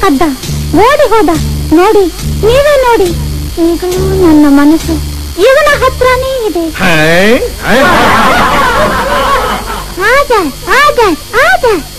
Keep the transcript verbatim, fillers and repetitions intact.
ಕದ್ದ, ಓಡಿ ಹೋದ. ನೋಡಿ, ನೀವೇ ನೋಡಿ, ಈಗಲೂ ನನ್ನ ಮನಸ್ಸು ಇವನ ಹತ್ರನೇ ಇದೆ. ಹೇ ಆಜಾದ್ ಆಜಾದ್ ಆಜಾದ್